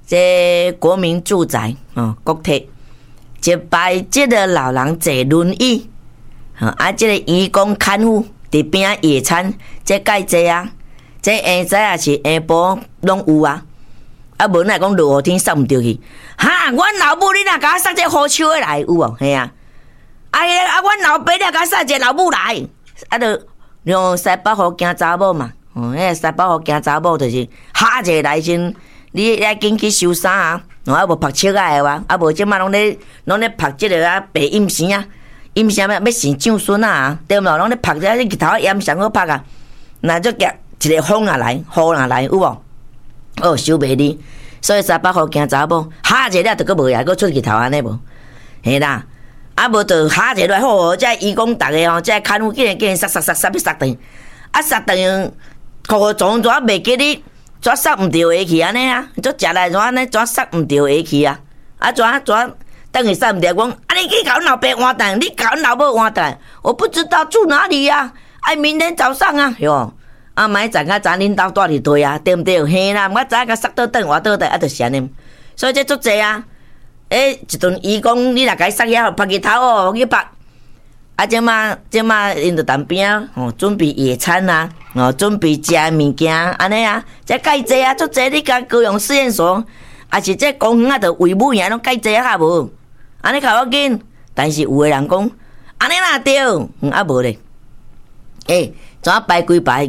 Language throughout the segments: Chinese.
这国民住宅国体一排这个老人坐轮椅，这个义工看护伫边野餐，这介济啊，这下早也是下晡拢有啊。无奈讲落雨天送毋着去，哈！阮老母你若甲我送这好笑的来有无？嘿啊！阮老爸你甲我送一个老母来，就用西北河惊查某嘛。迄西北河惊查某就是哈一个来先，你来紧去收衫啊！无拍笑啊哇！无即摆拢咧拍即个白阴线啊，阴线要生长孙啊，对毋咯？拢咧拍这日头炎上好拍啊！那就夹一个风啊来，雨啊来有无？收袂哩，所以西北河惊查某，哈一个了就佫无呀，佫出日头安尼无？嘿啦，无就哈一个来好，这义工逐个这看护竟然杀要杀断，杀断，裤装怎袂记哩？怎杀毋着下去安尼啊？怎食来怎安尼？怎杀毋着下去啊？怎等于杀毋着？讲你去甲阮老爸换蛋，你甲阮老母换蛋，我不知道住哪里呀？明天早上啊，哟。莫知影咱恁兜住伫堆啊，对毋对？嘿啦，我知影甲塞倒转换倒转，就是安尼。所以这足济啊！一顿义工，你若甲伊塞遐，拍日头去拍。即马因着当边准备野餐啊，准备食物件安尼啊，这介济啊，足济你甲高雄试验所，也是这公园啊，着维母园拢介济啊，无？安尼较要紧，但是有的人讲，安尼哪对？无咧，怎排规排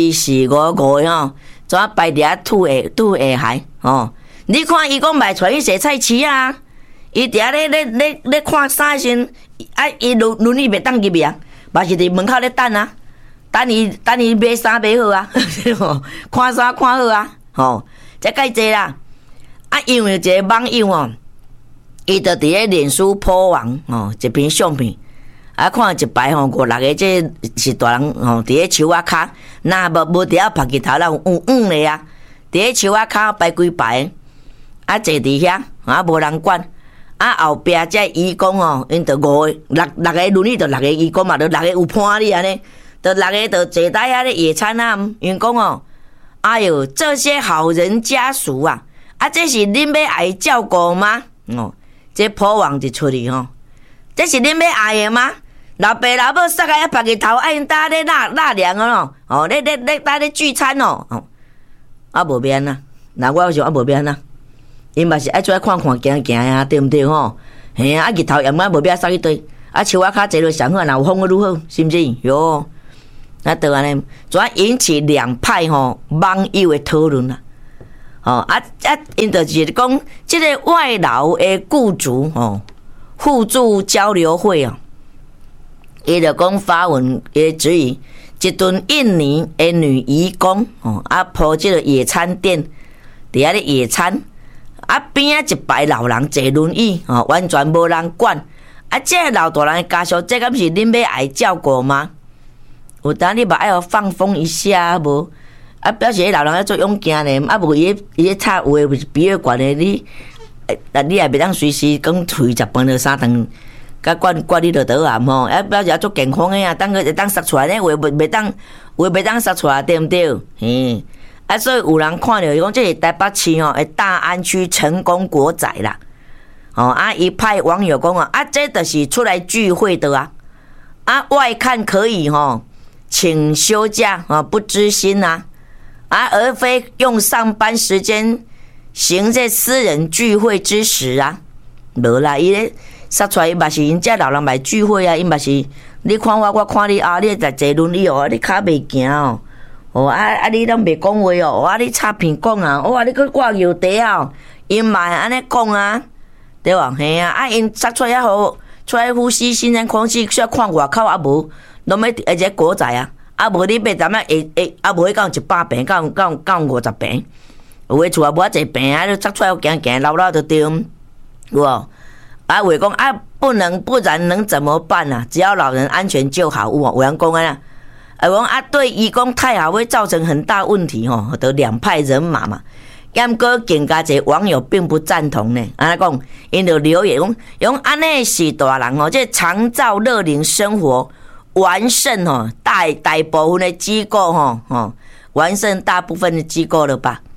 2455怎排伫遐土下海你看伊讲卖出去洗菜市啊，伊伫遐咧看衫时，伊轮椅袂当入去啊，嘛是伫门口咧等啊，等伊买衫买好啊，看衫看好啊，这介济啦。因为一个网友伊就伫咧脸书po网一篇相片。看一排5、6个，这是大人伫咧树仔骹，那无伫遐拍日头啦，咧啊，伫咧树仔骹排规排，坐伫遐，无人管。后壁这义工因着六个轮椅，着6个义工嘛，着6个有伴哩安尼，着6个着坐在遐咧野餐啊。因讲哎哟，这些好人家属啊，这是恁要爱照顾吗？这破网就出去这是恁要爱的吗？老爸老母塞个拍日头，因搭咧纳凉咧搭咧聚餐无变啦。那我想无变啦，因嘛是爱出来看看行行啊，对毋对嘿啊，日头炎无变塞一堆，树仔骹坐落上好，若有风愈好，是毋是？哟，就安尼，怎引起两派网友的讨论啦？因就是讲，这个外劳的雇主互助交流会伊就讲发文也质疑一顿印尼的女移工铺这个野餐店，伫遐咧野餐，边一排老人坐轮椅完全无人管。这个老大人的家属，这敢是恁要爱照顾吗？有当你嘛爱放风一下无？表示老人要做勇敢咧，无伊咧插有诶比较悬诶，你也袂当随时讲出去食饭了3顿。甲管你落倒啊表示做健康诶当杀出来咧，话袂当杀出来，对毋对？所以有人看到伊讲，这是台北市的大安区成功国宅啦。一派网友讲这就是出来聚会的外看可以请休假不知心而非用上班时间行这私人聚会之实无啦，伊咧。杀出来，伊嘛是因遮老人来聚会因嘛是你看我看你你在坐轮椅你骹袂行你拢袂讲话你插片讲你去挂药茶因嘛安尼讲对吧？嘿因杀出来好，出来呼吸新鲜空气，需要看外口无，拢要而且国宅无你别咱们无讲100病，讲50病，有诶厝无一病你杀出来行老就对，有无？话讲不然能怎么办只要老人安全就好。有人讲讲对移工太好会造成很大问题得两派人马嘛。但个更加侪网友并不赞同呢。安尼讲，因就留言讲安尼是大人这长照乐龄生活完胜大部分的机构完胜大部分的机构了吧？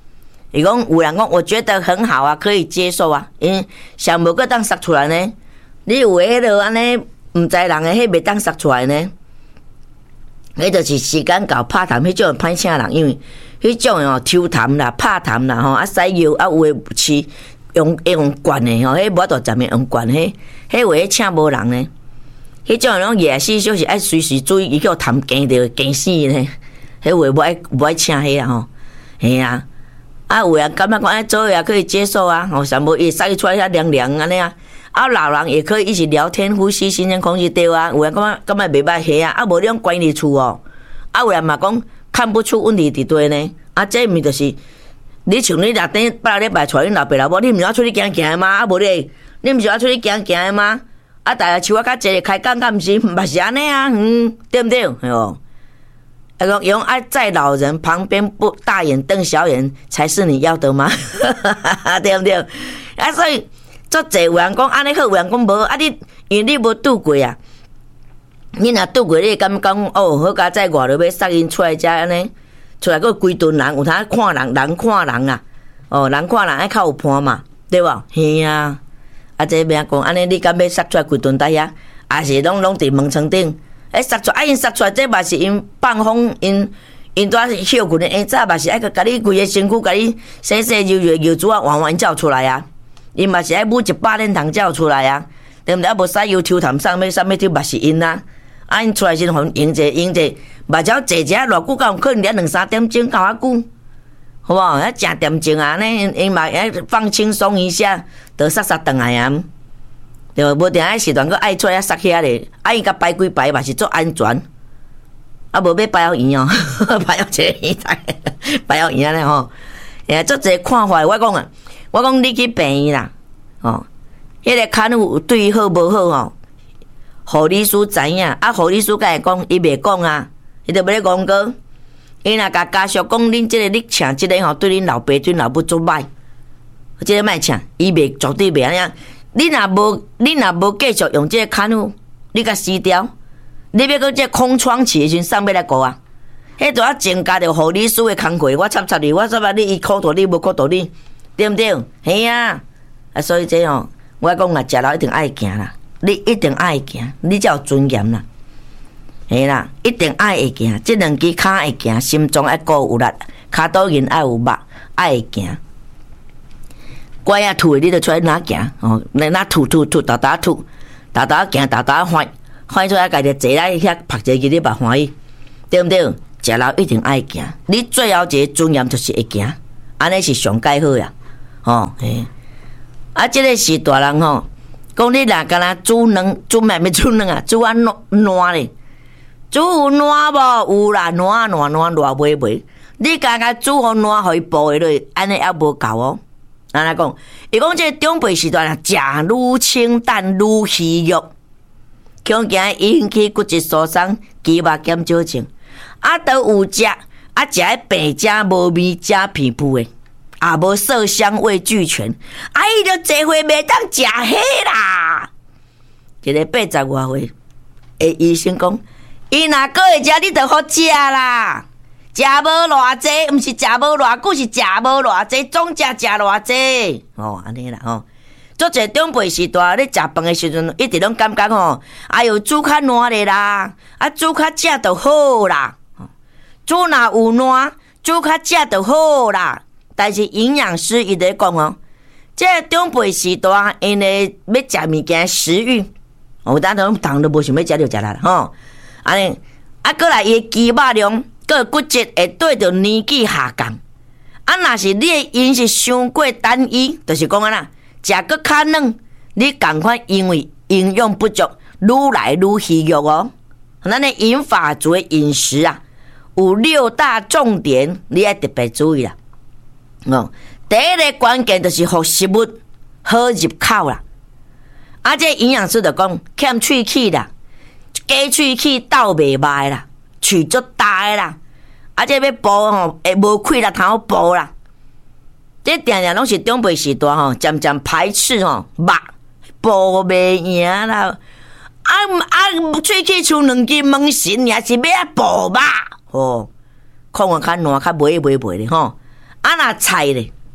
伊讲有人讲，我觉得很好啊，可以接受啊，因为上无个当杀出来呢。你有迄落安尼毋知人诶，迄袂当杀出来呢。迄就是时间到拍谈，迄种歹请人，因为迄种哦抽谈啦、拍谈啦吼，啊使药啊有诶饲用管诶吼，迄无多站面用管迄话请无人呢。迄种拢夜死就是爱随时注意，伊叫谈惊着惊死呢。迄话无爱请迄啊吼，嘿啊。啊，有人感觉讲哎，做也可以接受啊，哦，上无伊晒出来遐凉凉安尼啊。啊，老人也可以一起聊天，呼吸新鲜空气对啊。有人感觉袂歹嘿啊，啊无你用关伫厝哦。啊，有人嘛讲看不出问题伫对呢。啊，这咪就是你像你内底8礼拜带恁老爸老母，你毋是要出去行行的吗？啊，无你毋是要出去行行的吗？啊，大家像我较济开讲，敢毋是嘛是安尼啊？对不对？哦。用爱在老人旁边不大眼瞪小眼才是你要的吗？对不对？啊，所以做侪有人讲安尼好，有人讲无啊，因为你无拄过啊，你若拄过，你敢讲哦，好佳在外头要杀因出来遮安尼，出来个规顿人有通看人看人啊，哦，人看人爱较有伴嘛，对无？嘿啊，啊，这边讲安尼，你敢要杀出来规顿在遐，还是拢伫门床顶？杀出因杀出来，这嘛是因放风，因在休困的早嘛是爱甲你规个身躯，甲你洗洗揉珠啊，弯弯照出来啊。因嘛是爱舞100年堂照出来啊，对毋对？啊，无使油抽痰啥物翕嘛是因啊。啊，因出来时互用者，目睭坐者偌久，敢有可能了2-3点钟到遐久，好无？啊，正恬静啊，呢因嘛爱放轻松一下，就杀转来啊。对，无定爱时段，佮爱出来杀遐咧，啊伊甲排几排嘛是做安全，啊无要排到院哦，排到这院台，排到院咧吼。做一个看法，我讲你去病院啦，哦，迄个看护对伊好无好吼，护理师知影，啊护理师甲伊讲，伊袂讲啊，伊就要咧讲过，伊若甲家属讲，恁即个你请即个吼，对恁老爸对老母做歹，即个莫请，伊袂绝对袂安尼。你若无继续用这个看护，你甲撕掉，你要搁这空窗期的时阵，上要来顾啊？迄就要增加着护理师的工课，我插你，我说你伊苦度你，无苦度你，对不对？嘿啊！啊，所以这哦，我讲啊，食老一定爱行啦，你一定爱行，你才有尊严啦。嘿啦，一定爱会行，这2支骹会行，心脏爱够有力，骹肚筋爱有肉，爱会行。乖啊吐的，你就出来哪行哦？哪吐，打吐，打行，打翻出来，家己坐来遐拍一个你吧欢喜，对不对？食老一定爱行，你最后一个尊严就是会行，安尼是上介好呀，哦嘿。啊，这个是大人吼，讲你若敢若煮卵，煮咩要煮卵啊？煮啊烂咧，煮有烂无？有啦，烂袂。你敢若煮好烂，互伊爆下落，安尼还无够哦。安尼讲，伊讲这长辈时段啊，食愈清淡愈虚弱，恐惊引起骨质疏松、肌肉减少症。啊，都有食，啊食迄病食无味、食皮肤的，啊无色香味俱全，啊伊就这回袂当食迄啦。一个80外岁的医生讲，伊若搁会食，你就好食啦。食无偌济，毋是食无偌久，是食无偌济，总食偌济。哦，安尼啦吼。做者长辈时代，你食饭的时阵，一直拢感觉吼，哎呦煮较烂咧啦，啊煮较食就好啦。煮若有烂，煮较食就好啦。但是营养师伊在讲哦，这长辈时代因为要食物件食欲，有当都无想要食就食啦吼。安尼啊，过来伊肌肉量。个骨质会对着年纪下降，啊，若是你的饮食伤过单一，就是讲啊啦，食个较软，你赶快因为营养不足，愈来愈虚弱哦。咱的饮法族的饮食啊，有6大重点，你要特别注意啦。哦，第一个关键就是互食物好入口啦。啊，这营养师就讲欠喙齿啦，加喙齿斗袂歹啦。喙足大诶啦，啊！这要补吼，会无气啦，通补啦。这定拢是长辈时代吼，渐渐排斥吼，肉补袂赢啦。喙齿出2支门神，也是要补肉吼，看较烂，较袂咧吼。啊，若菜咧，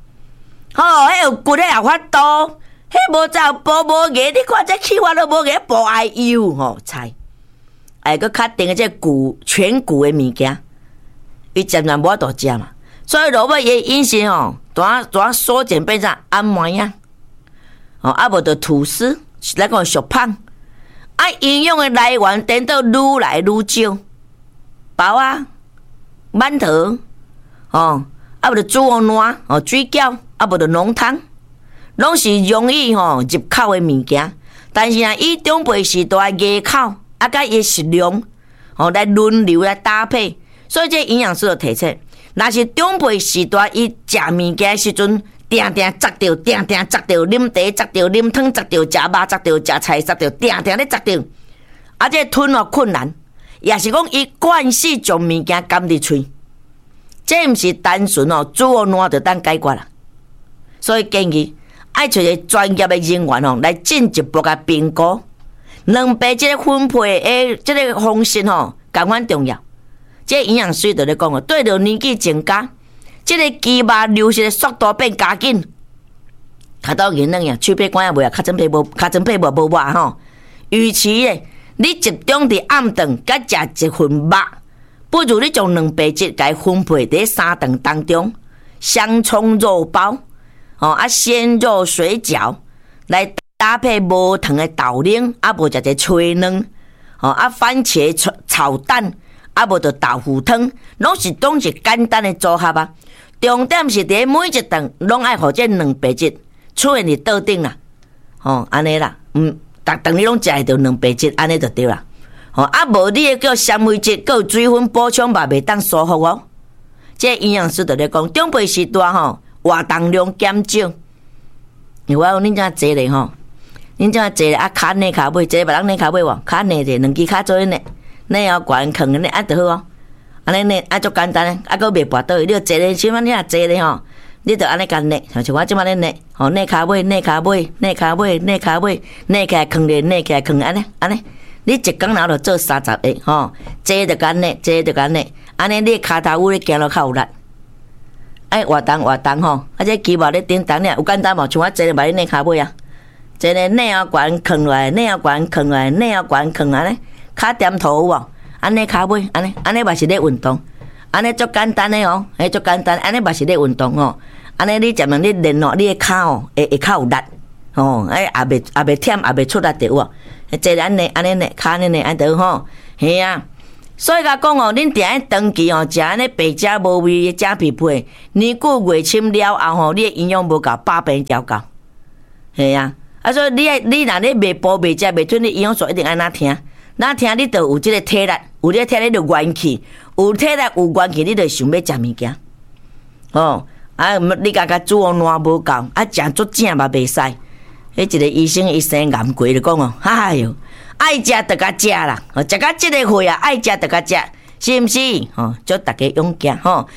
迄有骨咧也法度，迄无走步无艺，你看这气法都无艺，步爱油吼菜，还佫较定这骨全骨的物件，伊渐渐无法度食嘛，所以落尾伊饮食吼，大缩减变成按摩呀，哦，啊无就吐司，来讲俗胖，啊营养的来源变到愈来愈少，包啊、馒头，哦，啊无就煮乌烂，哦，水饺，啊无就浓汤，拢是容易吼入口的物件，但是啊，以长辈时代的牙口，啊甲伊食量，哦来轮流来搭配，所以这营养师就提出，若是长辈时代伊食物件的时阵，定定砸着，定定砸着，啉茶砸着，啉汤砸着，食肉砸着，食菜砸着，定定咧砸着，啊这吞哦困难，也是讲伊惯势将物件含伫喙，这毋是单纯哦煮哦烂就当解决啦，所以建议爱找一个专业的人员哦来进一步甲评估，两白这个分配的这个方式哦，同款重要。这营养师就咧讲哦，对着年纪增加，这个肌肉流失的速度变加紧，卡到囡仔呀，喙皮管也袂啊，卡针皮无无活吼。与其咧，你集中伫暗顿甲食一份肉，不如你将两白质甲分配伫三顿当中，香葱肉包，哦啊鲜肉水饺来搭配无糖的豆奶，啊无食一吹卵，哦啊番茄炒蛋。啊，无就豆腐汤，拢是简单的组合啊。重点是伫每一顿拢爱互这两白质出现伫桌顶啦，哦，安尼啦，逐顿你拢食会着两白质，安尼就对啦。哦，啊无你个叫纤维质，佮有水分补充嘛，袂当疏忽哦。这营养师就咧讲，长辈时代吼，活动量减少。因为恁遮坐咧吼，恁遮坐咧啊，骹内骹尾，坐别人内骹尾无，骹内者两支骹做呢。内腰悬扛呢，啊就好哦。安尼呢，啊足简单，啊佫袂跋倒。你坐咧，即摆你若坐咧吼，你就安尼干呢，像我即摆咧呢，吼内骹尾，内骹尾，内骹尾，内骹尾，内起来扛咧，内起来扛，安尼，你一工然后就做30个吼，坐就干呢，坐就干呢，安尼你骹头有咧行落较有力。哎，活动吼，啊这肌肉咧叮当咧，有简单无？像我坐咧埋咧内骹尾啊，坐咧内腰悬扛落来，内腰悬扛落来，内腰悬扛安尼。骹点头有无？安尼骹尾，安尼嘛是咧运动，安尼足简单的哦，足简单，安尼嘛是咧运动哦。安尼你渐慢你练哦，你的骹哦会较有力哦，也袂忝，也袂出力着哦。坐安尼呢，骹安尼呢，安得吼，嘿啊。所以甲讲哦，恁定爱长期哦，食安尼白食无味的假皮配，年久月深了后吼，你的营养无够，百病调够，嘿啊。啊，所以你若咧袂补袂食袂吞，你营养素一定爱哪听。那听你就有这个体力，有这个体力就元气，有体力有元气，你就想要食物件。哦，啊，你家煮哦烂无够，啊，食足正嘛袂使。迄一个医生一生癌过就讲哦，哎哟，爱食就甲食啦，食到这个岁啊，爱食就甲食，是毋是？哦，祝大家勇敢吼。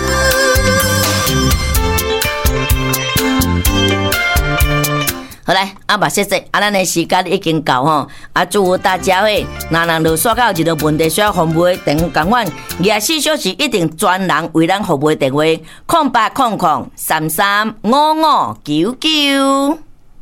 好来，啊嘛谢谢，咱的时间已经到吼，祝福大家会，若人就刷到一个问题需要服务的电话共款，24小时一定专人为咱服务的电话，0800335599。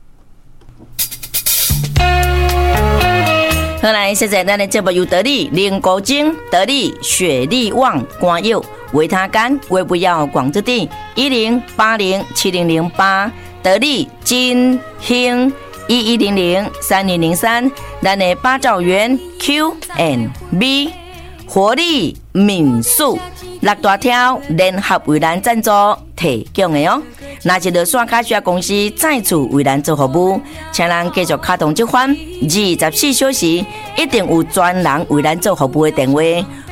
好来，谢谢咱的节目由得力、林国精、得力、雪力旺、光佑、维他干、微不要、广之地10807008。得力金兴11003203，咱的八兆元 Q&B 活力民宿六大条联合为咱赞助提供的哦。那是落线卡需要公司再次为咱做服务，请人继续卡动这款24小时一定有专人为咱做服务的电话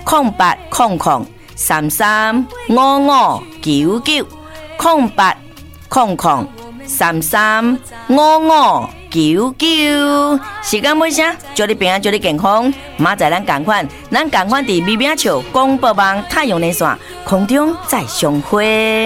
0800335599，时间尾声，祝你平安，祝你健康。明仔咱同款伫美美笑广播网太阳连线空中再相会。